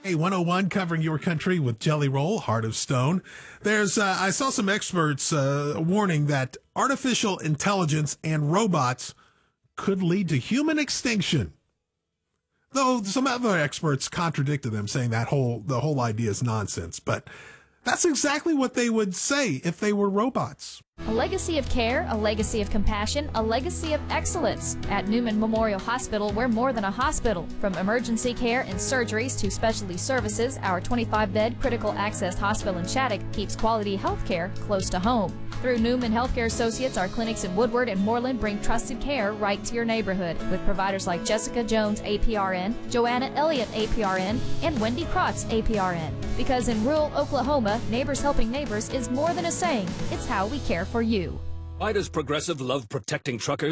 Hey, 101 covering your country with Jelly Roll, Heart of Stone. I saw some experts warning that artificial intelligence and robots could lead to human extinction. Though some other experts contradicted them, saying the whole idea is nonsense. But that's exactly what they would say if they were robots. A legacy of care, a legacy of compassion, a legacy of excellence. At Newman Memorial Hospital, we're more than a hospital. From emergency care and surgeries to specialty services, our 25-bed critical access hospital in Shattuck keeps quality health care close to home. Through Newman Healthcare Associates, our clinics in Woodward and Moreland bring trusted care right to your neighborhood with providers like Jessica Jones, APRN, Joanna Elliott, APRN, and Wendy Krotz, APRN. Because in rural Oklahoma, neighbors helping neighbors is more than a saying. It's how we care for you. Why does Progressive love protecting truckers?